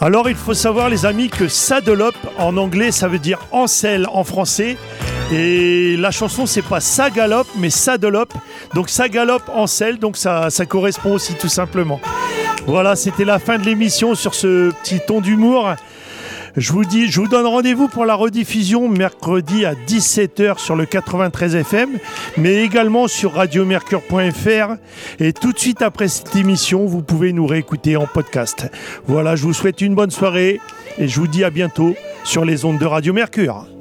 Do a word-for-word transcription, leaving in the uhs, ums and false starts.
Alors il faut savoir les amis que Sadelope en anglais ça veut dire en selle en français. Et la chanson c'est pas ça galope mais Sadelope. Donc ça galope en selle, donc ça, ça correspond aussi tout simplement. Voilà, c'était la fin de l'émission sur ce petit ton d'humour. Je vous dis, je vous donne rendez-vous pour la rediffusion mercredi à dix-sept heures sur le quatre-vingt-treize F M, mais également sur radio mercure point f r. Et tout de suite après cette émission, vous pouvez nous réécouter en podcast. Voilà, je vous souhaite une bonne soirée et je vous dis à bientôt sur les ondes de Radio Mercure.